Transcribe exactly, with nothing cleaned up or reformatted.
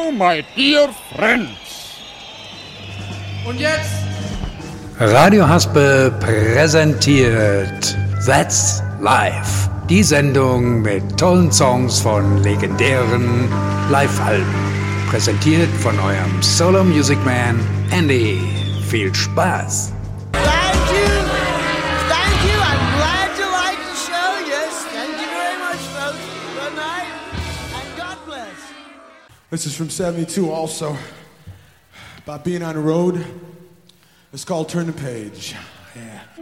now, my dear friends. Und jetzt? Radio Haspel präsentiert That's Live. Die Sendung mit tollen Songs von legendären Live-Alben. Präsentiert von eurem Solo Music Man Andy. Viel Spaß! Thank you. Thank you. I'm glad you like the show. Yes, thank you very much, folks. Good night, and God bless. This is from seventy-two also, about being on the road. It's called Turn the Page. Yeah.